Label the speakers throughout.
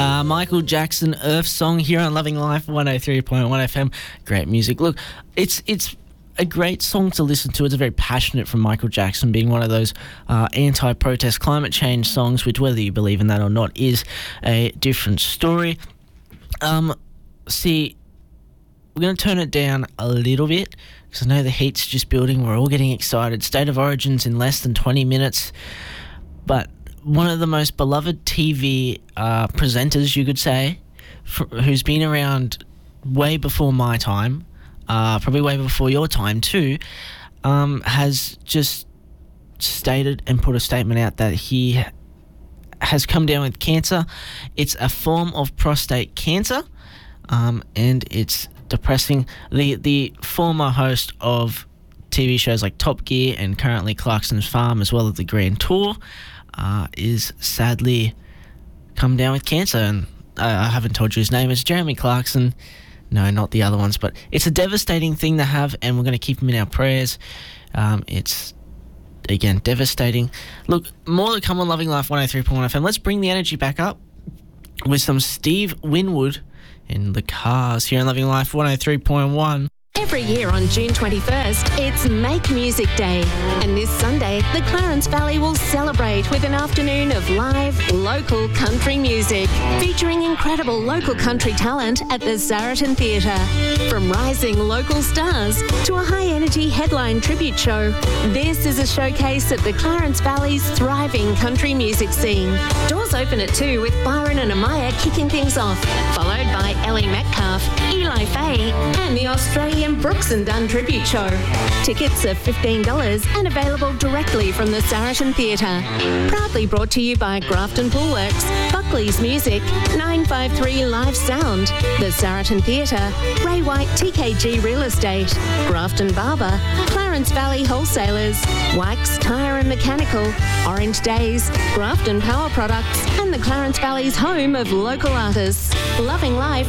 Speaker 1: Michael Jackson, Earth Song here on Loving Life 103.1 FM. Great music. Look, it's a great song to listen to. It's very passionate from Michael Jackson, being one of those anti-protest climate change songs, which, whether you believe in that or not, is a different story. See, we're going to turn it down a little bit because I know the heat's just building. We're all getting excited. State of Origin's in less than 20 minutes. But one of the most beloved TV presenters, you could say, who's been around way before my time, probably way before your time too, has just stated and put a statement out that he has come down with cancer. It's a form of prostate cancer, and it's depressing. The former host of TV shows like Top Gear and currently Clarkson's Farm, as well as the Grand Tour, is sadly come down with cancer. And I haven't told you his name. It's Jeremy Clarkson. No, not the other ones, but it's a devastating thing to have, and we're going to keep him in our prayers. It's, again, devastating. Look, more to come on Loving Life 103.1 FM. Let's bring the energy back up with some Steve Winwood in the Cars here on Loving Life 103.1.
Speaker 2: Every year on June 21st, it's Make Music Day. And this Sunday, the Clarence Valley will celebrate with an afternoon of live, local country music, featuring incredible local country talent at the Saracen Theatre. From rising local stars to a high-energy headline tribute show, this is a showcase at the Clarence Valley's thriving country music scene. Doors open at 2 with Byron and Amaya kicking things off, followed by Ellie Metcalf, Eli Faye, and the Australian Brooks and Dunn tribute show. Tickets are $15 and available directly from the Saracen Theatre. Proudly brought to you by Grafton Poolworks, Buckley's Music, 953 Live Sound, the Saracen Theatre, Ray White TKG Real Estate, Grafton Barber, Clarence Valley Wholesalers, Wax Tyre and Mechanical, Orange Days, Grafton Power Products, and the Clarence Valley's home of local artists. Loving Life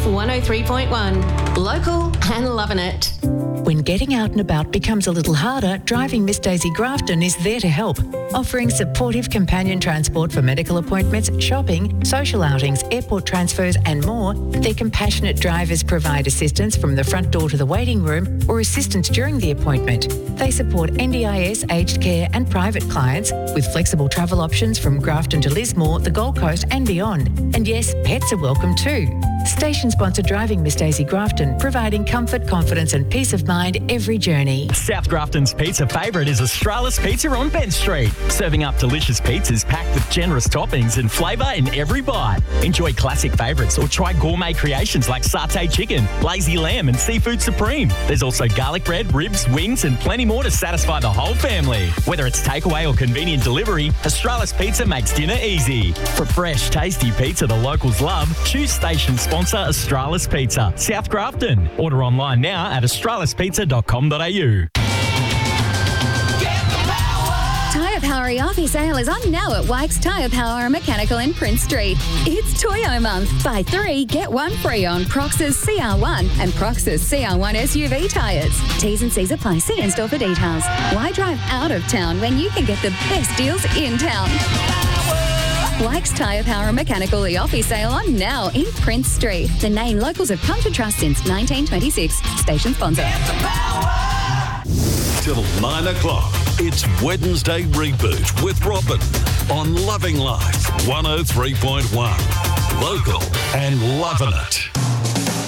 Speaker 2: 103.1. Local and loving it.
Speaker 3: When getting out and about becomes a little harder, Driving Miss Daisy Grafton is there to help, offering supportive companion transport for medical appointments, shopping, social outings, airport transfers and more. Their compassionate drivers provide assistance from the front door to the waiting room or assistance during the appointment. They support NDIS, aged care and private clients with flexible travel options from Grafton to Lismore, the Gold Coast and beyond. And yes, pets are welcome too. Station sponsor Driving Miss Daisy Grafton, providing comfort, confidence and peace of mind every journey.
Speaker 4: South Grafton's pizza favourite is Australis Pizza on Bent Street, serving up delicious pizzas packed with generous toppings and flavour in every bite. Enjoy classic favourites or try gourmet creations like satay chicken, lazy lamb and seafood supreme. There's also garlic bread, ribs, wings and plenty more to satisfy the whole family. Whether it's takeaway or convenient delivery, Australis Pizza makes dinner easy. For fresh, tasty pizza the locals love, choose station sponsor Australis Pizza, South Grafton. Order online now at australispizza.com.au.
Speaker 5: Tyre Power Office sale is on now at Wykes Tyre Power Mechanical in Prince Street. It's Toyo month. Buy 3, get 1 free on Proxys CR1 and Proxys CR1 SUV tyres. T's and C's apply. See in-store for details. Why drive out of town when you can get the best deals in town? Wykes Tyre Power Mechanical, the office sale on now in Prince Street. The name locals have come to trust since 1926. Station sponsor.
Speaker 6: Till 9 o'clock, it's Wednesday Reboot with Robin on Loving Life 103.1. Local and loving it.